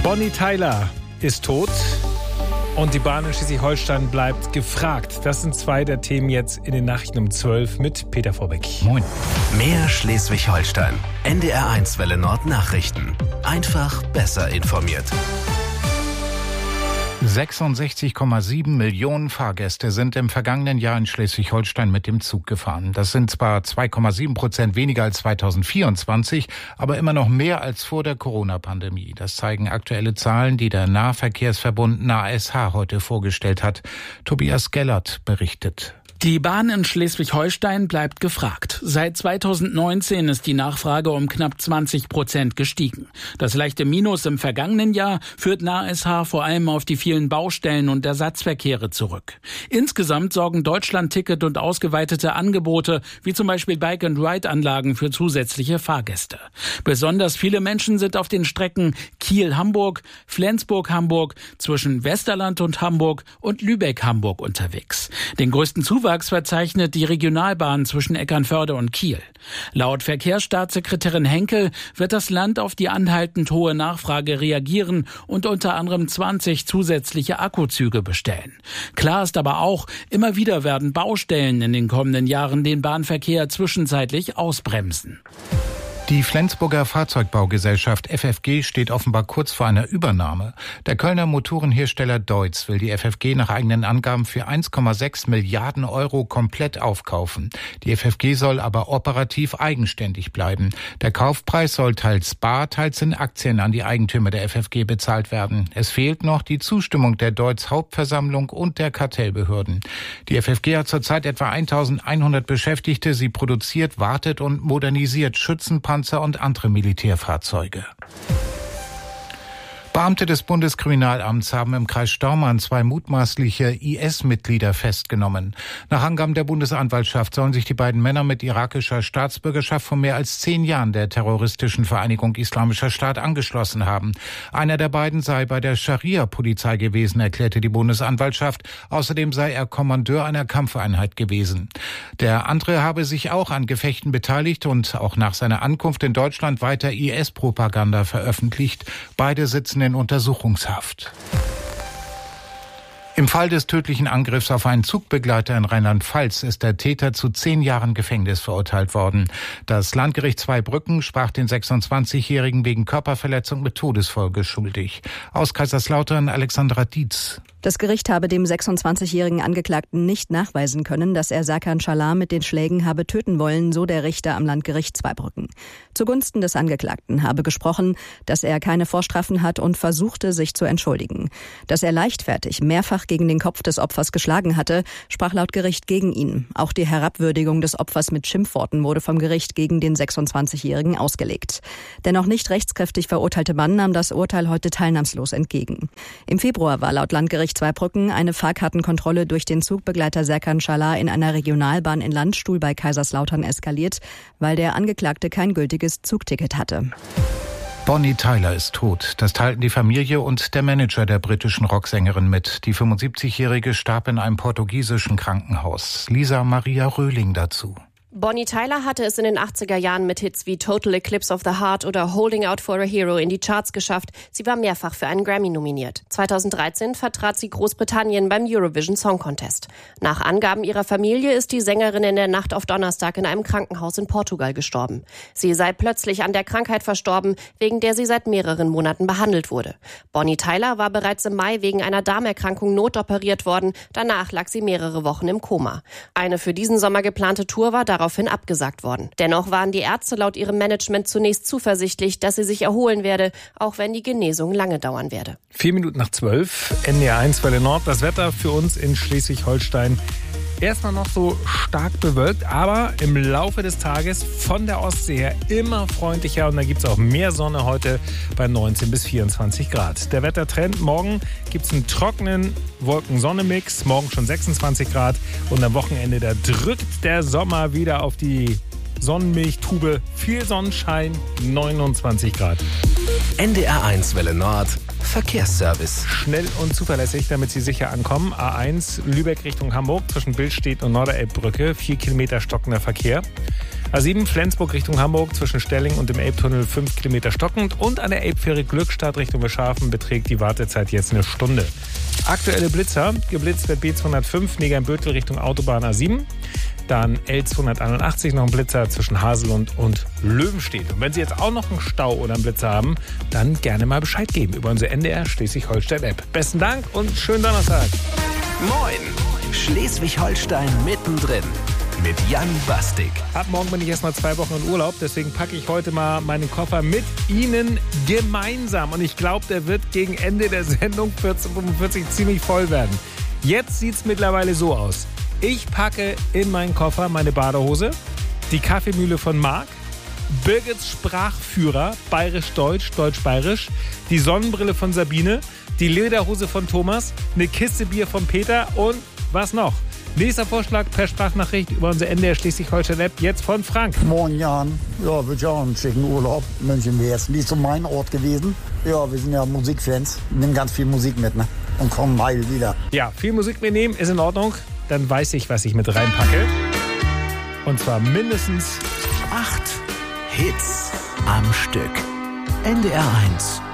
Bonnie Tyler ist tot und die Bahn in Schleswig-Holstein bleibt gefragt. Das sind zwei der Themen jetzt in den Nachrichten um 12 mit Peter Vorbeck. Moin. Mehr Schleswig-Holstein. NDR1 Welle Nord Nachrichten. Einfach besser informiert. 66,7 Millionen Fahrgäste sind im vergangenen Jahr in Schleswig-Holstein mit dem Zug gefahren. Das sind zwar 2,7% weniger als 2024, aber immer noch mehr als vor der Corona-Pandemie. Das zeigen aktuelle Zahlen, die der Nahverkehrsverbund NASH heute vorgestellt hat. Tobias Gellert berichtet. Die Bahn in Schleswig-Holstein bleibt gefragt. Seit 2019 ist die Nachfrage um knapp 20% gestiegen. Das leichte Minus im vergangenen Jahr führt NASH vor allem auf die vielen Baustellen und Ersatzverkehre zurück. Insgesamt sorgen Deutschland-Ticket und ausgeweitete Angebote, wie zum Beispiel Bike-and-Ride-Anlagen für zusätzliche Fahrgäste. Besonders viele Menschen sind auf den Strecken Kiel-Hamburg, Flensburg-Hamburg, zwischen Westerland und Hamburg und Lübeck-Hamburg unterwegs. Den größten Zuwachs verzeichnet die Regionalbahn zwischen Eckernförde und Kiel. Laut Verkehrsstaatssekretärin Henkel wird das Land auf die anhaltend hohe Nachfrage reagieren und unter anderem 20 zusätzliche Akkuzüge bestellen. Klar ist aber auch, immer wieder werden Baustellen in den kommenden Jahren den Bahnverkehr zwischenzeitlich ausbremsen. Die Flensburger Fahrzeugbaugesellschaft FFG steht offenbar kurz vor einer Übernahme. Der Kölner Motorenhersteller Deutz will die FFG nach eigenen Angaben für 1,6 Milliarden Euro komplett aufkaufen. Die FFG soll aber operativ eigenständig bleiben. Der Kaufpreis soll teils bar, teils in Aktien an die Eigentümer der FFG bezahlt werden. Es fehlt noch die Zustimmung der Deutz Hauptversammlung und der Kartellbehörden. Die FFG hat zurzeit etwa 1100 Beschäftigte. Sie produziert, wartet und modernisiert Schützenpanzer und andere Militärfahrzeuge. Beamte des Bundeskriminalamts haben im Kreis Staumann 2 mutmaßliche IS-Mitglieder festgenommen. Nach Angaben der Bundesanwaltschaft sollen sich die beiden Männer mit irakischer Staatsbürgerschaft vor mehr als 10 Jahren der terroristischen Vereinigung Islamischer Staat angeschlossen haben. Einer der beiden sei bei der Scharia-Polizei gewesen, erklärte die Bundesanwaltschaft. Außerdem sei er Kommandeur einer Kampfeinheit gewesen. Der andere habe sich auch an Gefechten beteiligt und auch nach seiner Ankunft in Deutschland weiter IS-Propaganda veröffentlicht. Beide sitzen in Untersuchungshaft. Im Fall des tödlichen Angriffs auf einen Zugbegleiter in Rheinland-Pfalz ist der Täter zu 10 Jahren Gefängnis verurteilt worden. Das Landgericht Zweibrücken sprach den 26-Jährigen wegen Körperverletzung mit Todesfolge schuldig. Aus Kaiserslautern Alexandra Dietz. Das Gericht habe dem 26-jährigen Angeklagten nicht nachweisen können, dass er Serkan Çalar mit den Schlägen habe töten wollen, so der Richter am Landgericht Zweibrücken. Zugunsten des Angeklagten habe gesprochen, dass er keine Vorstrafen hat und versuchte, sich zu entschuldigen. Dass er leichtfertig mehrfach gegen den Kopf des Opfers geschlagen hatte, sprach laut Gericht gegen ihn. Auch die Herabwürdigung des Opfers mit Schimpfworten wurde vom Gericht gegen den 26-jährigen ausgelegt. Der noch nicht rechtskräftig verurteilte Mann nahm das Urteil heute teilnahmslos entgegen. Im Februar war laut Landgericht Zweibrücken eine Fahrkartenkontrolle durch den Zugbegleiter Serkan Çalar in einer Regionalbahn in Landstuhl bei Kaiserslautern eskaliert, weil der Angeklagte kein gültiges Zugticket hatte. Bonnie Tyler ist tot. Das teilten die Familie und der Manager der britischen Rocksängerin mit. Die 75-Jährige starb in einem portugiesischen Krankenhaus. Lisa Maria Röhling dazu. Bonnie Tyler hatte es in den 80er Jahren mit Hits wie Total Eclipse of the Heart oder Holding Out for a Hero in die Charts geschafft. Sie war mehrfach für einen Grammy nominiert. 2013 vertrat sie Großbritannien beim Eurovision Song Contest. Nach Angaben ihrer Familie ist die Sängerin in der Nacht auf Donnerstag in einem Krankenhaus in Portugal gestorben. Sie sei plötzlich an der Krankheit verstorben, wegen der sie seit mehreren Monaten behandelt wurde. Bonnie Tyler war bereits im Mai wegen einer Darmerkrankung notoperiert worden. Danach lag sie mehrere Wochen im Koma. Eine für diesen Sommer geplante Tour war daraufhin abgesagt worden. Dennoch waren die Ärzte laut ihrem Management zunächst zuversichtlich, dass sie sich erholen werde, auch wenn die Genesung lange dauern werde. 12:04, NDR1 Welle Nord. Das Wetter für uns in Schleswig-Holstein erstmal noch so stark bewölkt, aber im Laufe des Tages von der Ostsee her immer freundlicher und da gibt es auch mehr Sonne heute bei 19 bis 24 Grad. Der Wettertrend: morgen gibt es einen trockenen Wolken-Sonne-Mix, morgen schon 26 Grad und am Wochenende, da drückt der Sommer wieder auf die Sonnenmilchtube. Viel Sonnenschein, 29 Grad. NDR1 Welle Nord Verkehrsservice. Schnell und zuverlässig, damit Sie sicher ankommen. A1 Lübeck Richtung Hamburg zwischen Billstedt und Norderelbbrücke. 4 Kilometer stockender Verkehr. A7 Flensburg Richtung Hamburg zwischen Stelling und dem Elbtunnel 5 Kilometer stockend. Und an der Elbfähre Glückstadt Richtung Bescharfen beträgt die Wartezeit jetzt eine Stunde. Aktuelle Blitzer. Geblitzt wird B205 Negern-Bötel Richtung Autobahn A7. Dann L281 noch ein Blitzer zwischen Haselund und Löwenstedt. Und wenn Sie jetzt auch noch einen Stau oder einen Blitzer haben, dann gerne mal Bescheid geben über unsere NDR Schleswig-Holstein-App. Besten Dank und schönen Donnerstag. Moin! Schleswig-Holstein mittendrin mit Jan Bastik. Ab morgen bin ich erst mal 2 Wochen in Urlaub, deswegen packe ich heute mal meinen Koffer mit Ihnen gemeinsam. Und ich glaube, der wird gegen Ende der Sendung 14:45 ziemlich voll werden. Jetzt sieht es mittlerweile so aus. Ich packe in meinen Koffer meine Badehose, die Kaffeemühle von Marc, Birgits Sprachführer, bayerisch-deutsch, deutsch-bayerisch, die Sonnenbrille von Sabine, die Lederhose von Thomas, eine Kiste Bier von Peter und was noch? Nächster Vorschlag per Sprachnachricht über unsere NDR Schleswig-Holstein-App, jetzt von Frank. Moin Jan, ja, wird ja auch einen schicken Urlaub. München wäre es nicht so mein Ort gewesen. Ja, wir sind ja Musikfans, nehmen ganz viel Musik mit, ne? Und kommen heil wieder. Ja, viel Musik mitnehmen ist in Ordnung. Dann weiß ich, was ich mit reinpacke. Und zwar mindestens 8 Hits am Stück. NDR1